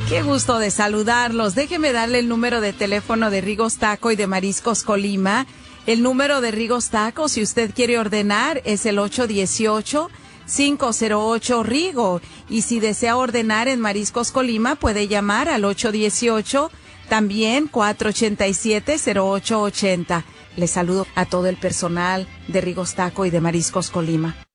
Qué gusto de saludarlos. Déjeme darle el número de teléfono de Rigos Taco y de Mariscos Colima. El número de Rigos Taco, si usted quiere ordenar, es el 818-508-RIGO. Y si desea ordenar en Mariscos Colima, puede llamar al 818, también 487-0880. Les saludo a todo el personal de Rigos Taco y de Mariscos Colima.